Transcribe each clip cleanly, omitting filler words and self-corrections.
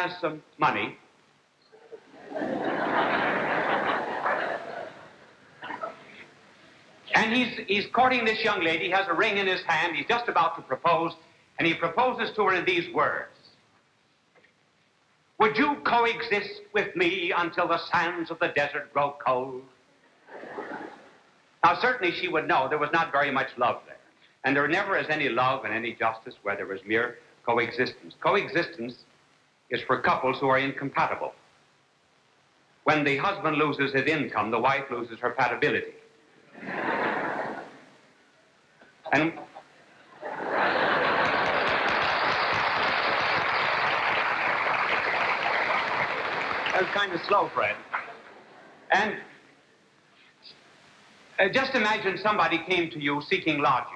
has some money. And he's courting this young lady, has a ring in his hand, he's just about to propose, and he proposes to her in these words. Would you coexist with me until the sands of the desert grow cold? Now, certainly she would know there was not very much love there. And there never is any love and any justice where there is mere coexistence. Coexistence is for couples who are incompatible. When the husband loses his income, the wife loses her compatibility. And that was kind of slow, Fred. And just imagine somebody came to you seeking lodgings.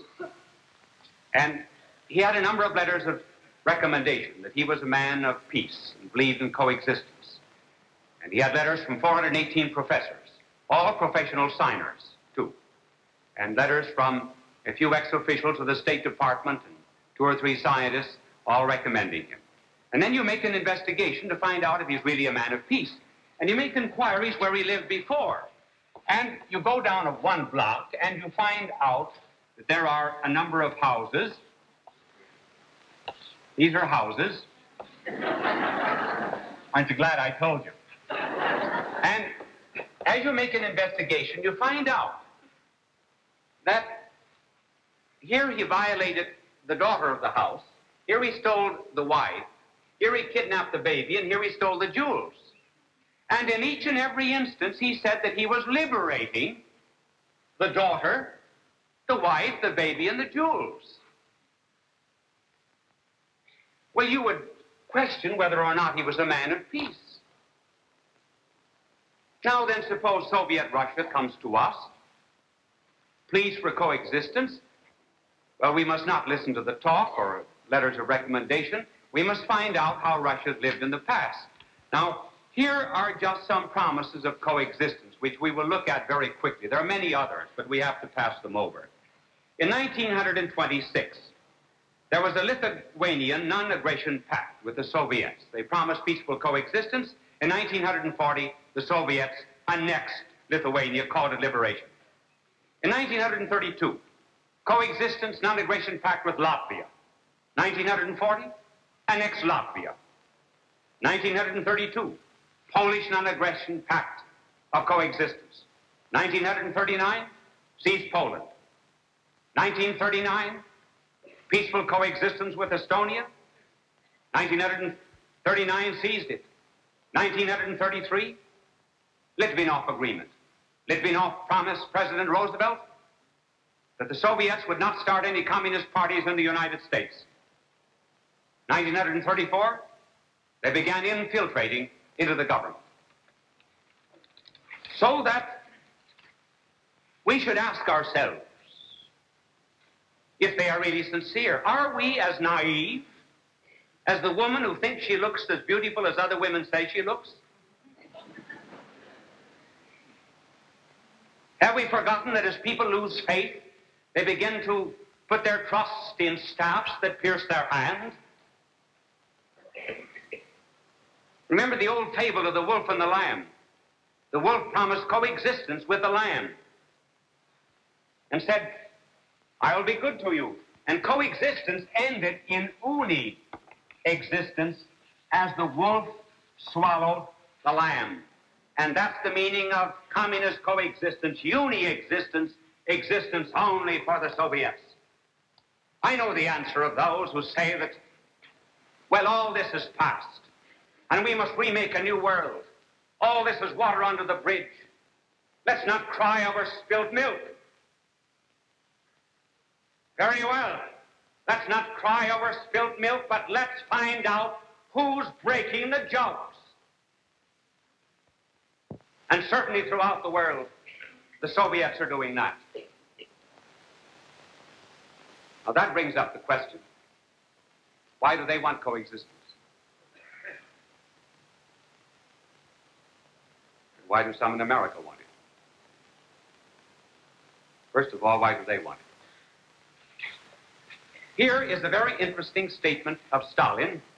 And he had a number of letters of recommendation that he was a man of peace and believed in coexistence. And he had letters from 418 professors, all professional signers, too. And letters from a few ex-officials of the State Department and 2 or 3 scientists, all recommending him. And then you make an investigation to find out if he's really a man of peace. And you make inquiries where he lived before. And you go down a 1 block and you find out that there are a number of houses. These are houses. Aren't you glad I told you? And as you make an investigation, you find out that here he violated the daughter of the house, here he stole the wife, here he kidnapped the baby, and here he stole the jewels. And in each and every instance, he said that he was liberating the daughter, the wife, the baby, and the jewels. Well, you would question whether or not he was a man of peace. Now then, suppose Soviet Russia comes to us, pleads for coexistence. Well, we must not listen to the talk or letters of recommendation. We must find out how Russia lived in the past. Now, here are just some promises of coexistence, which we will look at very quickly. There are many others, but we have to pass them over. In 1926, there was a Lithuanian non-aggression pact with the Soviets. They promised peaceful coexistence. In 1940, the Soviets annexed Lithuania, called it liberation. In 1932, coexistence, non-aggression pact with Latvia. 1940, annex Latvia. 1932, Polish non-aggression pact of coexistence. 1939, seize Poland. 1939, peaceful coexistence with Estonia. 1939, seized it. 1933, Litvinov Agreement. Litvinov promised President Roosevelt that the Soviets would not start any communist parties in the United States. 1934, they began infiltrating into the government. So that we should ask ourselves if they are really sincere. Are we as naive as the woman who thinks she looks as beautiful as other women say she looks? Have we forgotten that as people lose faith, they begin to put their trust in staffs that pierce their hand? Remember the old fable of the wolf and the lamb. The wolf promised coexistence with the lamb and said, I will be good to you. And coexistence ended in uni-existence as the wolf swallowed the lamb. And that's the meaning of communist coexistence, uni-existence, existence only for the Soviets. I know the answer of those who say that, well, all this is past, and we must remake a new world. All this is water under the bridge. Let's not cry over spilt milk. Very well. Let's not cry over spilt milk, but let's find out who's breaking the jugs. And certainly throughout the world, the Soviets are doing that. Now that brings up the question, why do they want coexistence? And why do some in America want it? First of all, why do they want it? Here is a very interesting statement of Stalin